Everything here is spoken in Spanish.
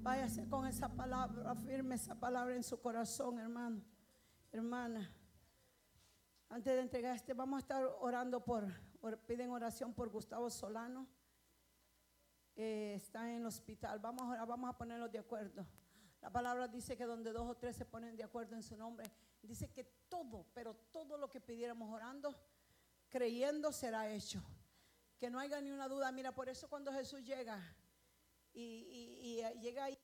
Váyase con esa palabra, afirme esa palabra en su corazón, hermano, hermana. Antes de entregar vamos a estar orando piden oración por Gustavo Solano. Está en el hospital. Vamos a orar, vamos a ponerlos de acuerdo. La palabra dice que donde 2 o 3 se ponen de acuerdo en su nombre, dice que todo, pero todo lo que pidiéramos orando, creyendo, será hecho. Que no haya ni una duda. Mira, por eso cuando Jesús llega y llega ahí